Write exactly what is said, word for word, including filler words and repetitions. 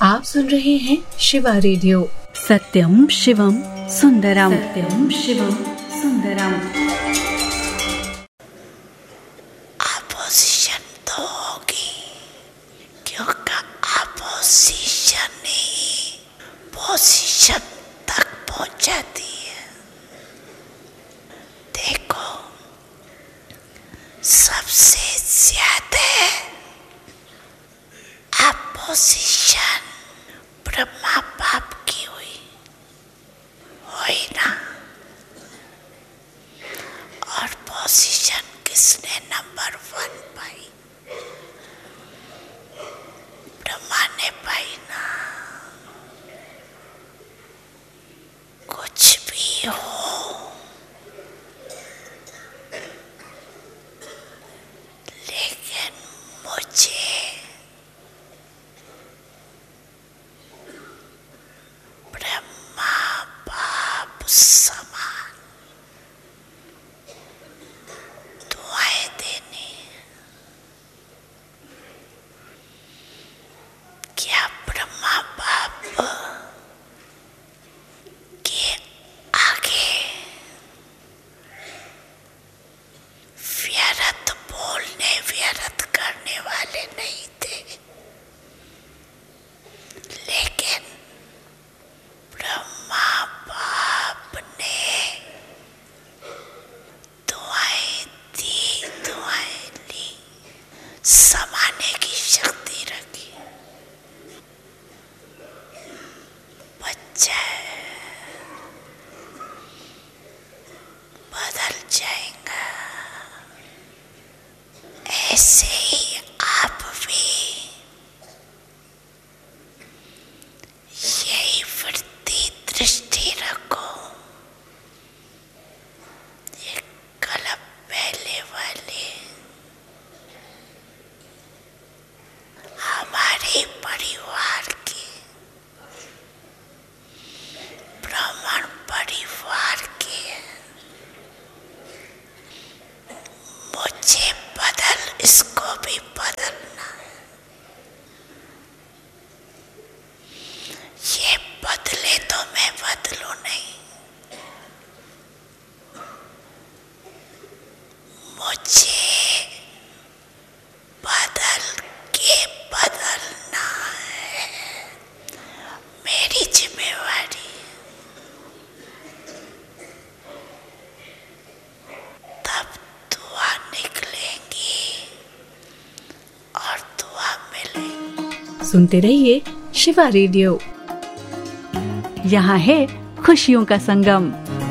आप सुन रहे हैं शिवा रेडियो। सत्यम शिवम सुंदरम, सत्यम शिवम सुंदरम। अपोजिशन तो होगी, क्योंकि अपोजिशन ही पोजीशन तक पहुंचाती है। देखो, सबसे ज्यादा अपोजिशन ब्रह्मा बाप की हुई हुई ना, और पोजीशन किसने नंबर वन पाई? ब्रह्मा ने पाई ना। कुछ भी हो, लेकिन मुझे ब्रह्मा बाप समान दुआएं देनी। क्या ब्रह्मा बाप के आगे व्यर्थ बोलने व्यर्थ करने वाले नहीं थे, लेकिन ब्रह्मा बाप ने दुआएं दी, दुआएं ली, समाने की शक्ति रखी। बच्चा बदल जाएगा। ऐसे ही आप भी यही वृत्ति दृष्टि रखो। ये कलप पहले वाले हमारे परिवार के, ब्राह्मण परिवार के, मुझे बदल, इसको भी बदलना है। ये बदले तो मैं बदलूं नहीं, मुझे बदल के बदलना है, मेरी जिम्मेवारी। तब दुआ निकलेंगी और दुआ मिलेगी। सुनते रहिए शिवा रेडियो। यहाँ है खुशियों का संगम।